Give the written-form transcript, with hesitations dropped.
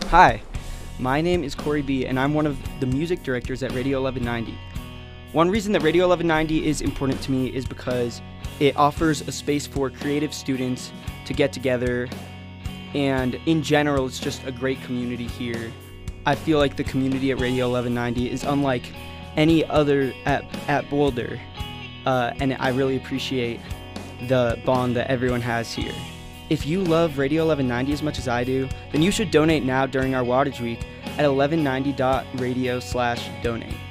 Hi, my name is Corey B, and I'm one of the music directors at Radio 1190. One reason that Radio 1190 is important to me is because it offers a space for creative students to get together, and in general, it's just a great community here. I feel like the community at Radio 1190 is unlike any other at Boulder, and I really appreciate the bond that everyone has here. If you love Radio 1190 as much as I do, then you should donate now during our Wattage Week at 1190.radio/donate.